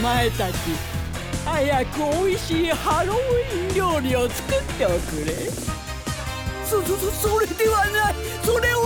前たち、早くおいしいハロウィン料理を作っておくれ。 それではない。それは